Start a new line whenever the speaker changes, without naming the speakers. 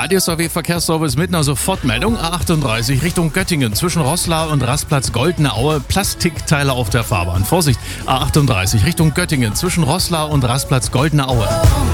Radio-SAW Verkehrsservice mit einer Sofortmeldung. A38 Richtung Göttingen zwischen Roßla und Rastplatz Goldene Aue. Plastikteile auf der Fahrbahn. Vorsicht, A38 Richtung Göttingen zwischen Roßla und Rastplatz Goldene Aue.